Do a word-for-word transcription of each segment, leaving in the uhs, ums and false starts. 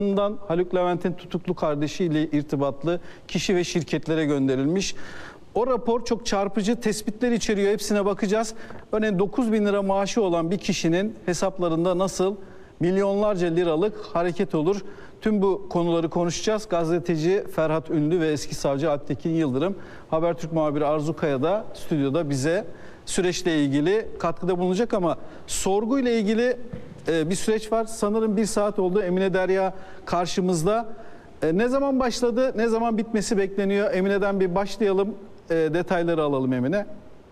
Haluk Levent'in tutuklu kardeşiyle irtibatlı kişi ve şirketlere gönderilmiş. O rapor çok çarpıcı tespitler içeriyor. Hepsine bakacağız. Örneğin dokuz bin lira maaşı olan bir kişinin hesaplarında nasıl milyonlarca liralık hareket olur? Tüm bu konuları konuşacağız. Gazeteci Ferhat Ünlü ve eski savcı Alptekin Yıldırım, Habertürk muhabiri Arzu Kaya da stüdyoda bize süreçle ilgili katkıda bulunacak ama sorguyla ilgili bir süreç var. Sanırım bir saat oldu. Emine Derya karşımızda. Ne zaman başladı, ne zaman bitmesi bekleniyor? Emine'den bir başlayalım. Detayları alalım Emine.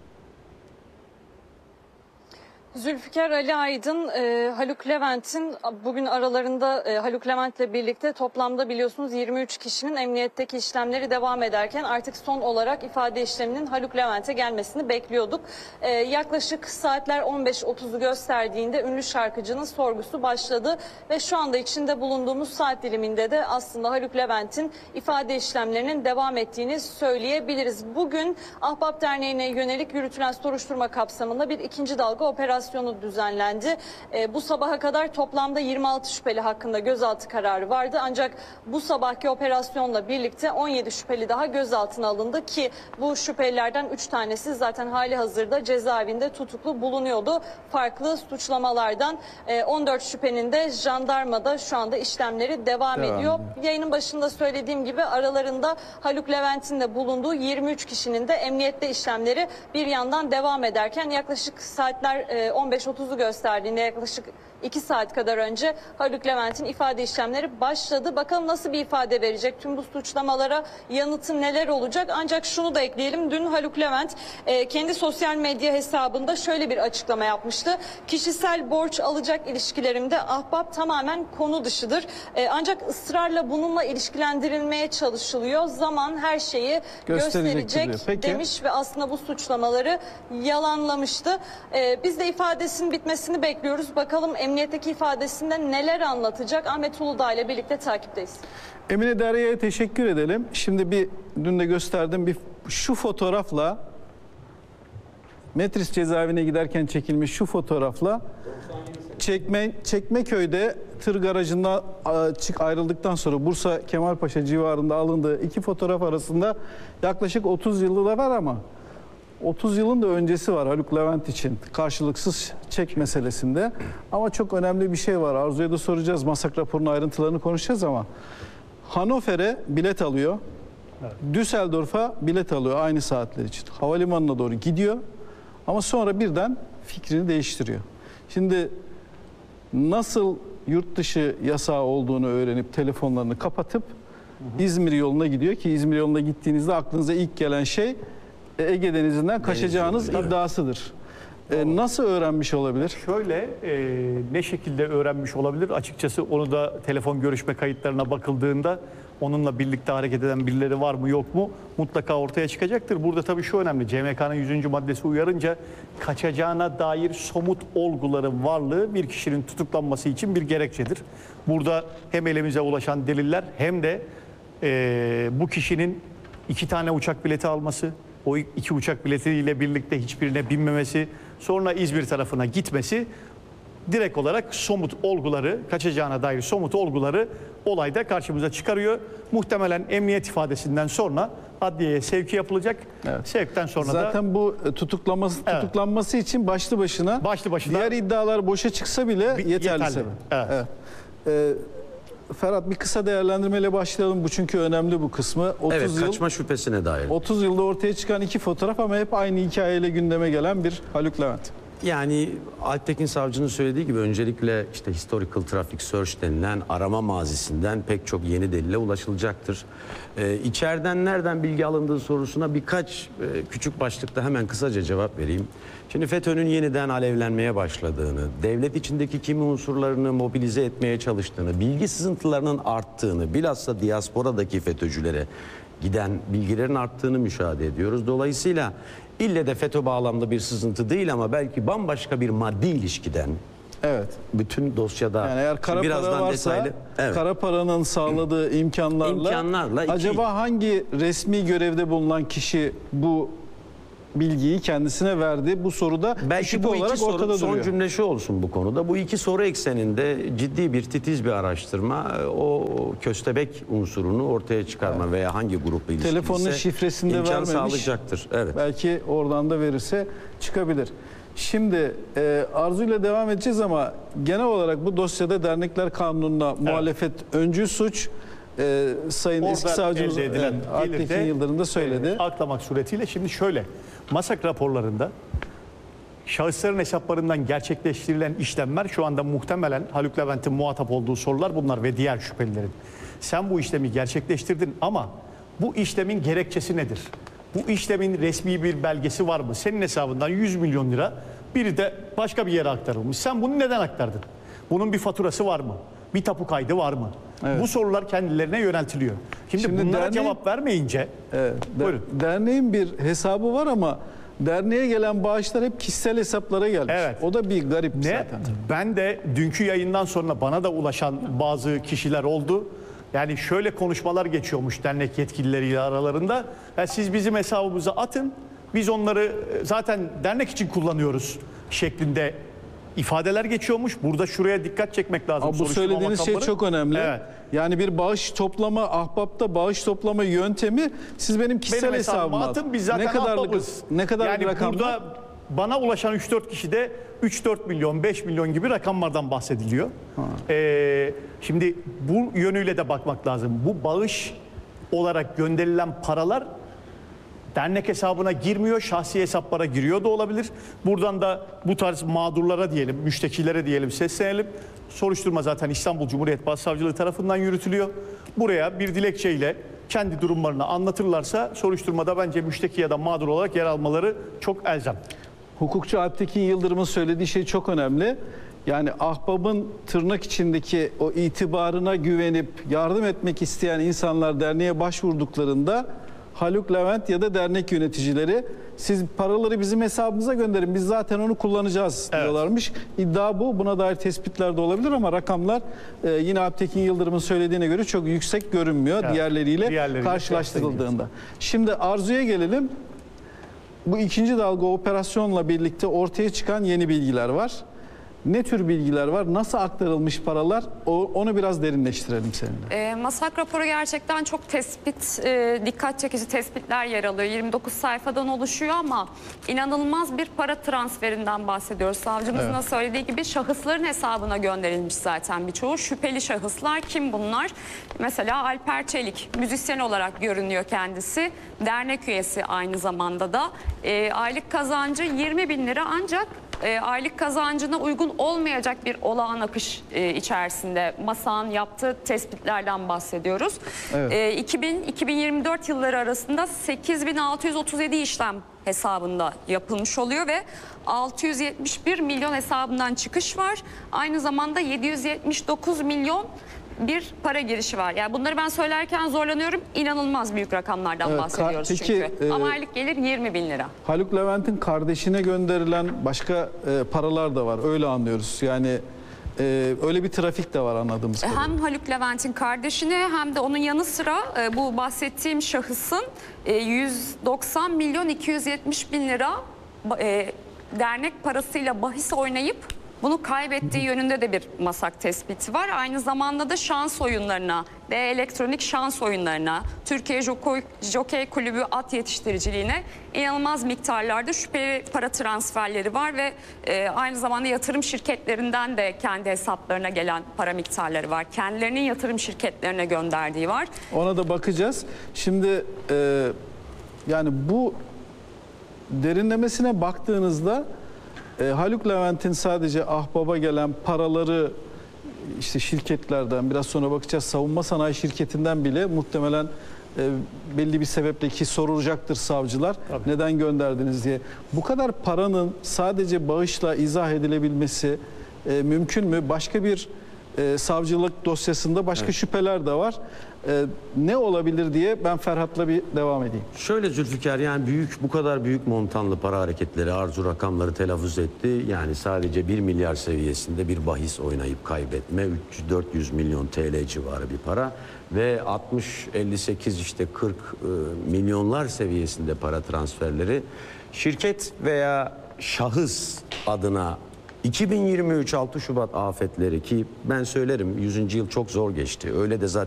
Zülfikar Ali Aydın, e, Haluk Levent'in bugün aralarında e, Haluk Levent'le birlikte toplamda biliyorsunuz yirmi üç kişinin emniyetteki işlemleri devam ederken artık son olarak ifade işleminin Haluk Levent'e gelmesini bekliyorduk. E, yaklaşık saatler on beş otuzu gösterdiğinde ünlü şarkıcının sorgusu başladı ve şu anda içinde bulunduğumuz saat diliminde de aslında Haluk Levent'in ifade işlemlerinin devam ettiğini söyleyebiliriz. Bugün Ahbap Derneği'ne yönelik yürütülen soruşturma kapsamında bir ikinci dalga operasyon düzenlendi. E, bu sabaha kadar toplamda yirmi altı şüpheli hakkında gözaltı kararı vardı. Ancak bu sabahki operasyonla birlikte on yedi şüpheli daha gözaltına alındı ki bu şüphelilerden üç tanesi zaten hali hazırda cezaevinde tutuklu bulunuyordu. Farklı suçlamalardan e, on dört şüphenin de jandarmada şu anda işlemleri devam, devam ediyor. ediyor. Yayının başında söylediğim gibi aralarında Haluk Levent'in de bulunduğu yirmi üç kişinin de emniyette işlemleri bir yandan devam ederken yaklaşık saatler e, on beş otuzu gösterdiğinde yaklaşık iki saat kadar önce Haluk Levent'in ifade işlemleri başladı. Bakalım nasıl bir ifade verecek? Tüm bu suçlamalara yanıtı neler olacak? Ancak şunu da ekleyelim. Dün Haluk Levent e, kendi sosyal medya hesabında şöyle bir açıklama yapmıştı. Kişisel borç alacak ilişkilerimde ahbap tamamen konu dışıdır. E, ancak ısrarla bununla ilişkilendirilmeye çalışılıyor. Zaman her şeyi gösterecek demiş ve aslında bu suçlamaları yalanlamıştı. E, biz de ifadesinin bitmesini bekliyoruz. Bakalım emniyetteki ifadesinde neler anlatacak? Ahmet Uludağ ile birlikte takipteyiz. Emine Derya'ya teşekkür edelim. Şimdi bir dün de gösterdim bir şu fotoğrafla Metris cezaevine giderken çekilmiş şu fotoğrafla Çekme, Çekmeköy'de tır garajında çık ayrıldıktan sonra Bursa Kemalpaşa civarında alındığı iki fotoğraf arasında yaklaşık otuz yılı da var ama otuz yılın da öncesi var Haluk Levent için karşılıksız çek meselesinde. Ama çok önemli bir şey var. Arzu'ya da soracağız. Masak raporunun ayrıntılarını konuşacağız ama Hannover'e bilet alıyor. Evet. Düsseldorf'a bilet alıyor aynı saatler için. Havalimanına doğru gidiyor. Ama sonra birden fikrini değiştiriyor. Şimdi nasıl yurt dışı yasağı olduğunu öğrenip telefonlarını kapatıp hı hı. İzmir yoluna gidiyor ki İzmir yoluna gittiğinizde aklınıza ilk gelen şey Ege Denizi'nden kaçacağınız Deniz, iddiasıdır. Ee, nasıl öğrenmiş olabilir? Şöyle e, ne şekilde öğrenmiş olabilir? Açıkçası onu da telefon görüşme kayıtlarına bakıldığında onunla birlikte hareket eden birileri var mı yok mu mutlaka ortaya çıkacaktır. Burada tabii şu önemli. C M K'nın yüzüncü maddesi uyarınca kaçacağına dair somut olguların varlığı bir kişinin tutuklanması için bir gerekçedir. Burada hem elimize ulaşan deliller hem de e, bu kişinin iki tane uçak bileti alması, o iki uçak biletiyle birlikte hiçbirine binmemesi, sonra İzmir tarafına gitmesi direkt olarak somut olguları, kaçacağına dair somut olguları olayda karşımıza çıkarıyor. Muhtemelen emniyet ifadesinden sonra adliyeye sevki yapılacak. Evet. Sevkten sonra Zaten da zaten bu tutuklaması evet. tutuklanması için başlı başına başlı başına diğer iddialar boşa çıksa bile yeterli, yeterli. sebep. Evet. Evet. Ee, Ferhat bir kısa değerlendirmeyle başlayalım. Bu çünkü önemli bu kısmı. otuz evet, yıl, kaçma şüphesine dair. otuz yılda ortaya çıkan iki fotoğraf ama hep aynı hikayeyle gündeme gelen bir Haluk Levent. Yani Alptekin Savcı'nın söylediği gibi öncelikle işte historical traffic search denilen arama mazisinden pek çok yeni delile ulaşılacaktır. Ee, içeriden nereden bilgi alındığı sorusuna birkaç e, küçük başlıkta hemen kısaca cevap vereyim. Şimdi FETÖ'nün yeniden alevlenmeye başladığını, devlet içindeki kimi unsurlarını mobilize etmeye çalıştığını, bilgi sızıntılarının arttığını, bilhassa diasporadaki FETÖ'cülere giden bilgilerin arttığını müşahede ediyoruz. Dolayısıyla ille de FETÖ bağlamlı bir sızıntı değil ama belki bambaşka bir maddi ilişkiden. Evet. Bütün dosyada yani eğer kara birazdan para varsa, detaylı. Evet. Kara paranın sağladığı imkanlarla, imkanlarla iki, acaba hangi resmi görevde bulunan kişi bu bilgiyi kendisine verdi. Bu soruda Belki şüphe bu iki olarak soru, ortada son duruyor. cümle şu olsun bu konuda. Bu iki soru ekseninde ciddi bir titiz bir araştırma o köstebek unsurunu ortaya çıkarma veya hangi grupla ilişkiliyse Telefonun şifresini de imkan vermemiş. sağlayacaktır. Evet. Belki oradan da verirse çıkabilir. Şimdi e, arzuyla devam edeceğiz ama genel olarak bu dosyada Dernekler Kanunu'na muhalefet öncü suç. E, Sayın Orada eski savcımız elde edilen evet, gelir Alptekin de, Yıldırım da söyledi. e, aklamak suretiyle şimdi şöyle, MASAK raporlarında şahısların hesaplarından gerçekleştirilen işlemler şu anda muhtemelen Haluk Levent'in muhatap olduğu sorular bunlar ve diğer şüphelilerin. Sen bu işlemi gerçekleştirdin ama bu işlemin gerekçesi nedir? Bu işlemin resmi bir belgesi var mı? Senin hesabından yüz milyon lira biri de başka bir yere aktarılmış. Sen bunu neden aktardın? Bunun bir faturası var mı? Bir tapu kaydı var mı? Evet. Bu sorular kendilerine yöneltiliyor. Şimdi, Şimdi bunlara derneğin- cevap vermeyince Evet, der- buyurun. derneğin bir hesabı var ama derneğe gelen bağışlar hep kişisel hesaplara gelmiş. Evet. O da bir garip Ne? zaten. Ben de dünkü yayından sonra bana da ulaşan bazı kişiler oldu. Yani şöyle konuşmalar geçiyormuş dernek yetkilileriyle aralarında. Ya siz bizim hesabımıza atın, biz onları e, zaten dernek için kullanıyoruz şeklinde ifadeler geçiyormuş. Burada şuraya dikkat çekmek lazım. Ama bu soruşturma söylediğiniz şey makamları. çok önemli. Evet. Yani bir bağış toplama, ahbapta bağış toplama yöntemi siz benim kişisel Benim hesabıma hesabıma atın, biz zaten ne kadarlık ahbabız. ne kadar yani bir rakam burada var? bana ulaşan üç dört kişide üç dört milyon, beş milyon gibi rakamlardan bahsediliyor. Ee, şimdi bu yönüyle de bakmak lazım. Bu bağış olarak gönderilen paralar dernek hesabına girmiyor, şahsi hesaplara giriyor da olabilir. Buradan da bu tarz mağdurlara diyelim, müştekilere diyelim seslenelim. Soruşturma zaten İstanbul Cumhuriyet Başsavcılığı tarafından yürütülüyor. Buraya bir dilekçeyle kendi durumlarını anlatırlarsa soruşturmada bence müşteki ya da mağdur olarak yer almaları çok elzem. Hukukçu Alptekin Yıldırım'ın söylediği şey çok önemli. Yani ahbabın tırnak içindeki o itibarına güvenip yardım etmek isteyen insanlar derneğe başvurduklarında Haluk Levent ya da dernek yöneticileri siz paraları bizim hesabımıza gönderin biz zaten onu kullanacağız Evet. diyorlarmış. İddia bu. Buna dair tespitler de olabilir ama rakamlar e, yine Alptekin Yıldırım'ın söylediğine göre çok yüksek görünmüyor Evet. diğerleriyle, Diğerleriyle karşılaştırıldığında. Şimdi Arzu'ya gelelim. Bu ikinci dalga operasyonla birlikte ortaya çıkan yeni bilgiler var. Ne tür bilgiler var? Nasıl aktarılmış paralar? O, onu biraz derinleştirelim seninle. E, MASAK raporu gerçekten çok tespit, e, dikkat çekici tespitler yer alıyor. yirmi dokuz sayfadan oluşuyor ama inanılmaz bir para transferinden bahsediyoruz. Savcımızın da söylediği gibi şahısların hesabına gönderilmiş zaten birçoğu. Şüpheli şahıslar kim bunlar? Mesela Alper Çelik, müzisyen olarak görünüyor kendisi. Dernek üyesi aynı zamanda da. E, aylık kazancı yirmi bin lira ancak E, aylık kazancına uygun olmayacak bir olağan akış e, içerisinde MASAK'ın yaptığı tespitlerden bahsediyoruz. Evet. E, iki bin iki bin yirmi dört yılları arasında sekiz bin altı yüz otuz yedi işlem hesabında yapılmış oluyor ve altı yüz yetmiş bir milyon hesabından çıkış var. Aynı zamanda yedi yüz yetmiş dokuz milyon bir para girişi var. Yani bunları ben söylerken zorlanıyorum. İnanılmaz büyük rakamlardan Evet, bahsediyoruz peki, çünkü. e, Ama aylık gelir yirmi bin lira. Haluk Levent'in kardeşine gönderilen başka e, paralar da var. Öyle anlıyoruz. Yani e, öyle bir trafik de var anladığımız kadarıyla. Hem Haluk Levent'in kardeşine hem de onun yanı sıra e, bu bahsettiğim şahısın e, yüz doksan milyon iki yüz yetmiş bin lira e, dernek parasıyla bahis oynayıp bunu kaybettiği yönünde de bir MASAK tespiti var. Aynı zamanda da şans oyunlarına ve elektronik şans oyunlarına, Türkiye Jokey, Jokey Kulübü at yetiştiriciliğine inanılmaz miktarlarda şüpheli para transferleri var ve e, aynı zamanda yatırım şirketlerinden de kendi hesaplarına gelen para miktarları var. Kendilerinin yatırım şirketlerine gönderdiği var. Ona da bakacağız. Şimdi e, yani bu derinlemesine baktığınızda e, Haluk Levent'in sadece ahbaba gelen paraları işte şirketlerden biraz sonra bakacağız savunma sanayi şirketinden bile muhtemelen e, belli bir sebeple ki sorulacaktır savcılar Tabii. neden gönderdiniz diye. Bu kadar paranın sadece bağışla izah edilebilmesi e, mümkün mü? Başka bir e, savcılık dosyasında başka şüpheler de var. E, ne olabilir diye ben Ferhat'la bir devam edeyim. Şöyle Zülfikar, yani büyük, bu kadar büyük montanlı para hareketleri, arzu rakamları telaffuz etti. Yani sadece bir milyar seviyesinde bir bahis oynayıp kaybetme, üç yüz dört yüz milyon T L civarı bir para ve altmış elli sekiz işte kırk e, milyonlar seviyesinde para transferleri. Şirket veya şahıs adına iki bin yirmi üç altı Şubat afetleri, ki ben söylerim yüzüncü yıl çok zor geçti. Öyle de zaten